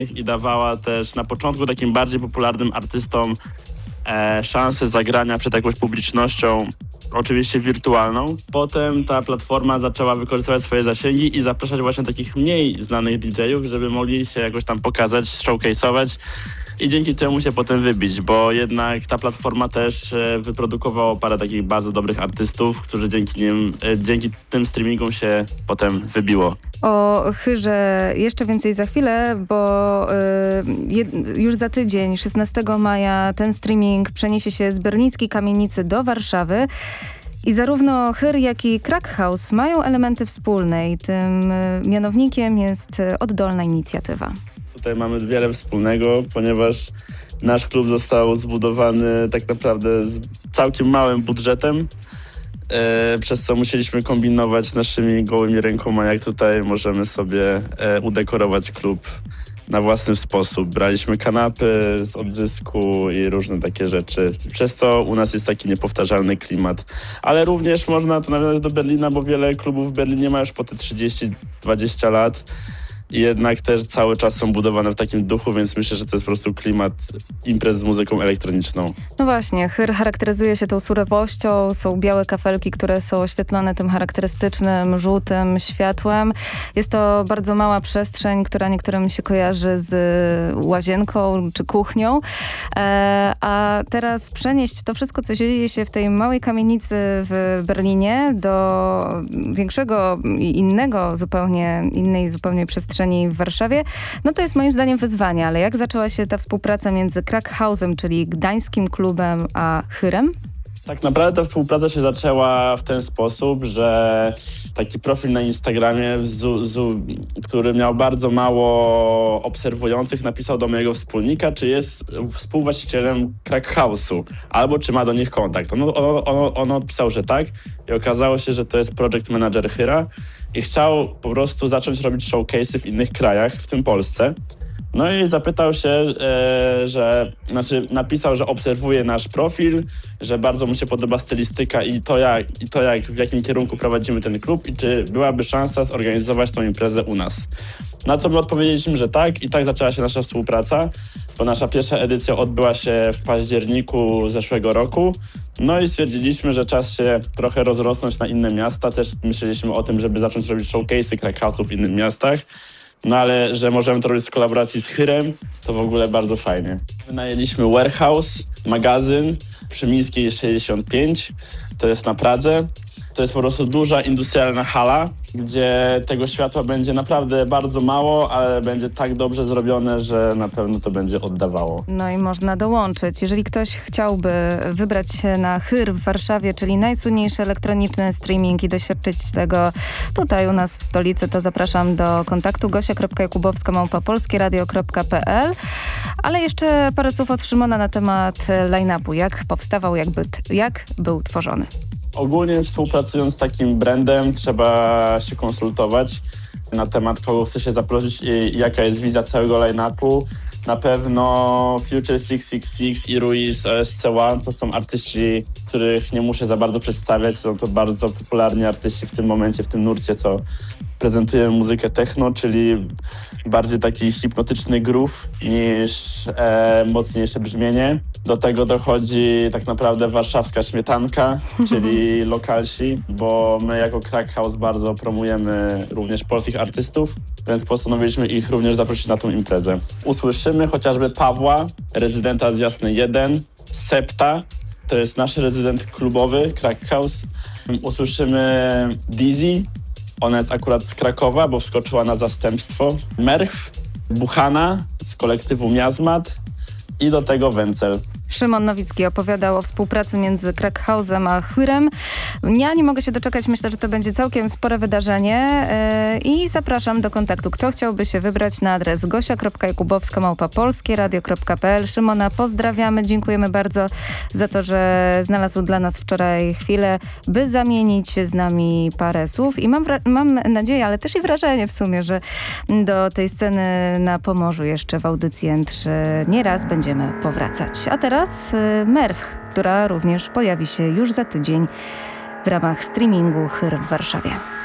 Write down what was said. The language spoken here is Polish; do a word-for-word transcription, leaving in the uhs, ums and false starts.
i dawała też na początku takim bardziej popularnym artystom e, szansę zagrania przed jakąś publicznością, oczywiście wirtualną. Potem ta platforma zaczęła wykorzystywać swoje zasięgi i zapraszać właśnie takich mniej znanych didżejów, żeby mogli się jakoś tam pokazać, showcase'ować i dzięki czemu się potem wybić, bo jednak ta platforma też e, wyprodukowała parę takich bardzo dobrych artystów, którzy dzięki nim, e, dzięki tym streamingom się potem wybiło. O Chyrze jeszcze więcej za chwilę, bo y, je, już za tydzień, szesnastego maja, ten streaming przeniesie się z berlińskiej kamienicy do Warszawy. I zarówno Chyr, jak i Crack House mają elementy wspólne i tym y, mianownikiem jest y, oddolna inicjatywa. Tutaj mamy wiele wspólnego, ponieważ nasz klub został zbudowany tak naprawdę z całkiem małym budżetem, e, przez co musieliśmy kombinować naszymi gołymi rękoma, jak tutaj możemy sobie e, udekorować klub na własny sposób. Braliśmy kanapy z odzysku i różne takie rzeczy, przez co u nas jest taki niepowtarzalny klimat. Ale również można to nawiązać do Berlina, bo wiele klubów w Berlinie ma już po te trzydzieści dwadzieścia lat. I jednak też cały czas są budowane w takim duchu, więc myślę, że to jest po prostu klimat imprez z muzyką elektroniczną. No właśnie, Chyr charakteryzuje się tą surowością, są białe kafelki, które są oświetlone tym charakterystycznym, żółtym światłem. Jest to bardzo mała przestrzeń, która niektórym się kojarzy z łazienką czy kuchnią. E, a teraz przenieść to wszystko, co dzieje się w tej małej kamienicy w Berlinie do większego i innego, zupełnie innej zupełnie przestrzeni w Warszawie, no to jest moim zdaniem wyzwanie, ale jak zaczęła się ta współpraca między Crack House'em, czyli gdańskim klubem, a Chyrem? Tak naprawdę ta współpraca się zaczęła w ten sposób, że taki profil na Instagramie, zu, zu, który miał bardzo mało obserwujących, napisał do mojego wspólnika, czy jest współwłaścicielem Crack House'u, albo czy ma do nich kontakt. On, on, on, on odpisał, że tak i okazało się, że to jest project manager Chyra i chciał po prostu zacząć robić showcase'y w innych krajach, w tym Polsce. No i zapytał się, e, że, znaczy napisał, że obserwuje nasz profil, że bardzo mu się podoba stylistyka i to, jak, i to jak, w jakim kierunku prowadzimy ten klub i czy byłaby szansa zorganizować tą imprezę u nas. Na co my odpowiedzieliśmy, że tak i tak zaczęła się nasza współpraca, bo nasza pierwsza edycja odbyła się w październiku zeszłego roku. No i stwierdziliśmy, że czas się trochę rozrosnąć na inne miasta. Też myśleliśmy o tym, żeby zacząć robić showcase'y Crack House'ów w innych miastach. No ale, że możemy to robić w kolaboracji z Chyrem, to w ogóle bardzo fajnie. Wynajęliśmy warehouse, magazyn przy Mińskiej sześćdziesiąt pięć, to jest na Pradze. To jest po prostu duża industrialna hala, gdzie tego światła będzie naprawdę bardzo mało, ale będzie tak dobrze zrobione, że na pewno to będzie oddawało. No i można dołączyć. Jeżeli ktoś chciałby wybrać się na Chyr w Warszawie, czyli najsłynniejszy elektroniczny streaming i doświadczyć tego tutaj u nas w stolicy, to zapraszam do kontaktu gosia kropka jakubowska małpa polskieradio kropka pe el. Ale jeszcze parę słów od Szymona na temat line-upu. Jak powstawał, jak, by, jak był tworzony? Ogólnie współpracując z takim brandem trzeba się konsultować na temat, kogo chce się zaprosić i jaka jest wizja całego line-upu. Na pewno Future sześćset sześćdziesiąt sześć i Ruiz O S C jeden to są artyści, których nie muszę za bardzo przedstawiać. Są to bardzo popularni artyści w tym momencie, w tym nurcie, co prezentuje muzykę techno, czyli bardziej taki hipnotyczny groove niż e, mocniejsze brzmienie. Do tego dochodzi tak naprawdę warszawska śmietanka, czyli lokalsi, bo my jako Crack House bardzo promujemy również polskich artystów, więc postanowiliśmy ich również zaprosić na tą imprezę. Usłyszymy chociażby Pawła, rezydenta z Jasnej jeden, Septa, to jest nasz rezydent klubowy, Crack House. Usłyszymy Dizzy, ona jest akurat z Krakowa, bo wskoczyła na zastępstwo. Merchw, Buchana z kolektywu Miazmat i do tego Wencel. Szymon Nowicki opowiadał o współpracy między Crack House'em a Chyrem. Ja nie mogę się doczekać, myślę, że to będzie całkiem spore wydarzenie yy, i zapraszam do kontaktu. Kto chciałby się wybrać na adres gosia kropka jakubowska małpa polskieradio kropka pe el. Szymona pozdrawiamy, dziękujemy bardzo za to, że znalazł dla nas wczoraj chwilę, by zamienić z nami parę słów i mam, mam nadzieję, ale też i wrażenie w sumie, że do tej sceny na Pomorzu jeszcze w audycji N trzy nieraz będziemy powracać. A teraz Merw, która również pojawi się już za tydzień w ramach streamingu Chyr w Warszawie.